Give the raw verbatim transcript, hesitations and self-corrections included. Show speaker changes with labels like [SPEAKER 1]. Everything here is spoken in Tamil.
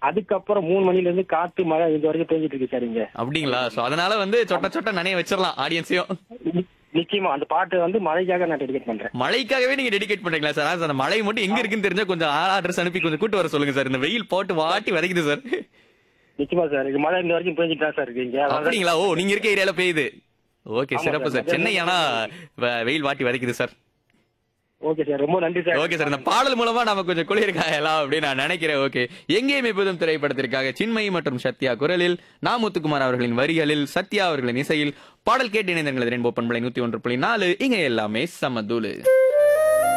[SPEAKER 1] அதுக்கப்புறம் மூணு மணில இருந்து காத்து மழை இது வரைக்கும் பெஞ்சிட்டு இருக்கு சார் இங்க.
[SPEAKER 2] அப்படிங்களா? சோ அதனால வந்து சொட்ட சொட்ட நனைய வச்சிடலாம் ஆடியன்ஸையும்.
[SPEAKER 1] நி- நிச்சயமா அந்த பாட்டு வந்து மழைக்காக நான் டெடிகேட் பண்றேன்.
[SPEAKER 2] மழைக்காகவே நீங்க டெடிகேட் பண்றீங்களா சார்? ஆ, சார் அந்த மழை மட்டும் எங்க இருக்குன்னு தெரிஞ்சா கொஞ்சம் அட்ரஸ் அனுப்பி கொஞ்சம் கூட்டு வர சொல்லுங்க சார். இந்த வெயில் போட்டு வாட்டி வதைக்குது சார்.
[SPEAKER 1] நிச்சயமா சார் இது மழை இந்த வரைக்கும் பெஞ்சிட்டு தான் சார் இருக்கு இங்க. அதான்
[SPEAKER 2] அப்படிங்களா? ஓ, நீங்க இருக்க ஏரியால பெய்யுது. ஓகே,
[SPEAKER 1] ஆமா
[SPEAKER 2] சிறப்பு
[SPEAKER 1] சார்.
[SPEAKER 2] சார். சென்னை ஆனா வ- வெயில் வாட்டி வதைக்குது சார்.
[SPEAKER 1] ஓகே சார் ரொம்ப நன்றி சார்.
[SPEAKER 2] ஓகே சார், இந்த பாடல் மூலமா நம்ம கொஞ்சம் குளிர்காயலாம் அப்படின்னு நான் நினைக்கிறேன். ஓகே, எங்கேயுமே புதும் திரைப்படத்திற்காக சின்மயி மற்றும் சத்யா குரலில், நா முத்துக்குமார் அவர்களின் வரிகளில், சத்யா அவர்களின் இசையில் பாடல் கேட்டு இணைந்தங்கள் ரெயின்போ பண்பலை நூத்தி ஒன்று புள்ளி நாலு. இங்க எல்லாமே சமதூளு.